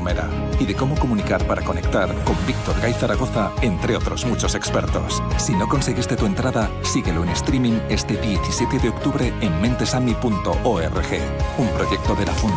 Gomera y de cómo comunicar para conectar con Víctor Gay Zaragoza, entre otros muchos expertos. Si no conseguiste tu entrada, síguelo en streaming este 17 de octubre en mentesami.org, un proyecto de la Fundación